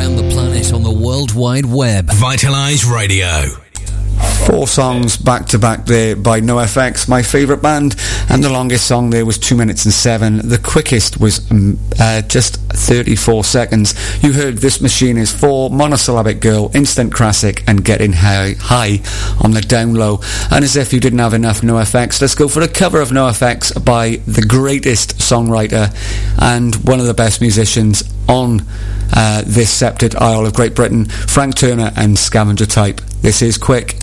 around the planet on the World Wide Web. Vitalize Radio. 4 songs back to back there by NoFX, my favourite band, and the longest song there was 2 minutes and 7. The quickest was just 34 seconds. You heard This Machine Is For, Monosyllabic Girl, Instant Classic, and Getting High on the down low. And as if you didn't have enough NoFX, let's go for a cover of NoFX by the greatest songwriter and one of the best musicians on this sceptred Isle of Great Britain, Frank Turner and Scavenger Type. This is Quick.